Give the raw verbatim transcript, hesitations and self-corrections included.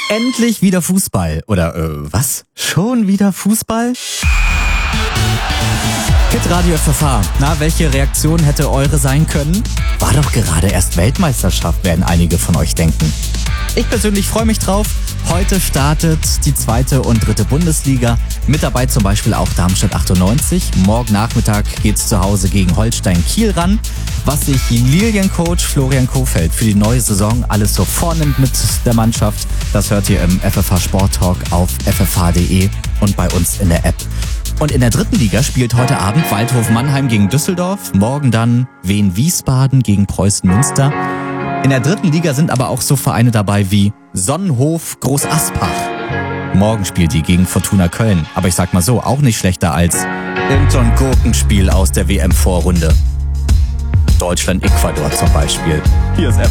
Endlich wieder Fußball. Oder, äh, was? Schon wieder Fußball? Hitradio F F H. Na, welche Reaktion hätte eure sein können? War doch gerade erst Weltmeisterschaft, werden einige von euch denken. Ich persönlich freue mich drauf. Heute startet die zweite und dritte Bundesliga. Mit dabei zum Beispiel auch Darmstadt achtundneunzig. Morgen Nachmittag geht's zu Hause gegen Holstein Kiel ran. Was sich Liliencoach Florian Kohfeldt für die neue Saison alles so vornimmt mit der Mannschaft, das hört ihr im F F H Sport Talk auf f f h punkt d e und bei uns in der App. Und in der dritten Liga spielt heute Abend Waldhof Mannheim gegen Düsseldorf, morgen dann Wien Wiesbaden gegen Preußen Münster. In der dritten Liga sind aber auch so Vereine dabei wie Sonnenhof Groß Aspach. Morgen spielt die gegen Fortuna Köln, aber ich sag mal so, auch nicht schlechter als irgendein Gurkenspiel aus der W M-Vorrunde. Deutschland-Ecuador zum Beispiel. Hier ist